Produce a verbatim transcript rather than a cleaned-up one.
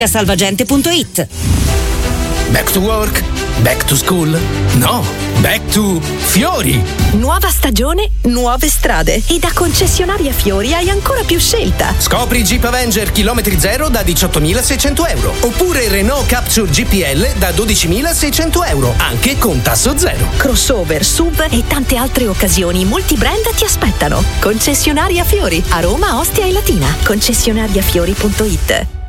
salvagente punto it. Back to work? Back to school? No, back to Fiori! Nuova stagione, nuove strade. E da concessionaria Fiori hai ancora più scelta. Scopri il Jeep Avenger chilometri zero da diciottomilaseicento euro. Oppure il Renault Capture G P L da dodicimilaseicento euro, anche con tasso zero. Crossover, S U V e tante altre occasioni multibrand ti aspettano. Concessionaria Fiori, a Roma, Ostia e Latina. concessionariafiori punto it.